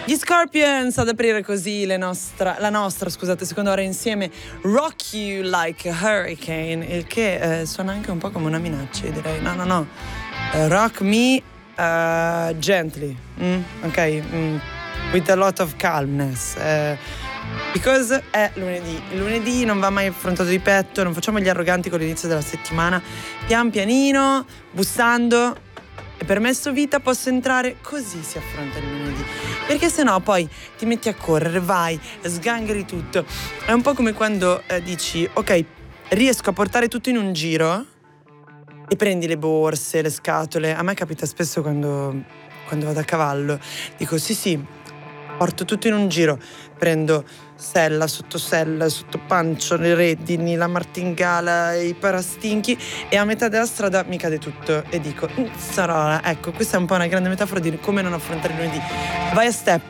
Gli Scorpions ad aprire così la nostra seconda ora insieme, Rock You Like a Hurricane, il che suona anche un po' come una minaccia, direi. No. Rock me gently, ok? With a lot of calmness. Because è lunedì. Il lunedì non va mai affrontato di petto, non facciamo gli arroganti con l'inizio della settimana. Pian pianino, bussando. E permesso vita, posso entrare, così si affronta il lunedì. Perché sennò poi ti metti a correre, vai, sgangheri tutto. È un po' come quando dici, ok, riesco a portare tutto in un giro e prendi le borse, le scatole. A me capita spesso quando vado a cavallo. Dico sì, porto tutto in un giro. Prendo sella, sottopancio, le redini, la martingala, i parastinchi e a metà della strada mi cade tutto e dico, sarola, ecco, questa è un po' una grande metafora di come non affrontare il lunedì. Vai a step,